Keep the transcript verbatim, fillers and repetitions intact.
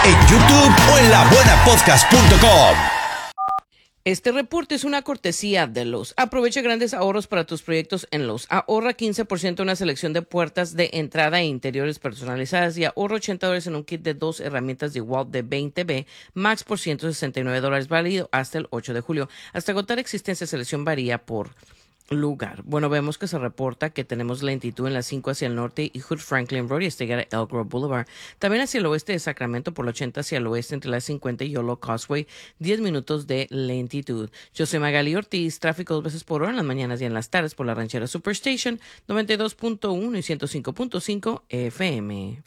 en YouTube o en la buena podcast punto com. Este reporte es una cortesía de Lowe's. Aprovecha grandes ahorros para tus proyectos en Lowe's. Ahorra quince por ciento en una selección de puertas de entrada e interiores personalizadas y ahorra ochenta dólares en un kit de dos herramientas de DeWalt de veinte B, max por ciento sesenta y nueve dólares, válido hasta el ocho de julio. Hasta agotar existencia, selección varía por lugar. Bueno, vemos que se reporta que tenemos lentitud en la cinco hacia el norte y Hood Franklin Road y hasta llegar a Elk Grove Boulevard. También hacia el oeste de Sacramento por la ochenta hacia el oeste entre la cincuenta y Yolo Causeway, diez minutos de lentitud. Yo soy Magali Ortiz, tráfico dos veces por hora en las mañanas y en las tardes por la ranchera Superstation noventa y dos punto uno y ciento cinco punto cinco F M.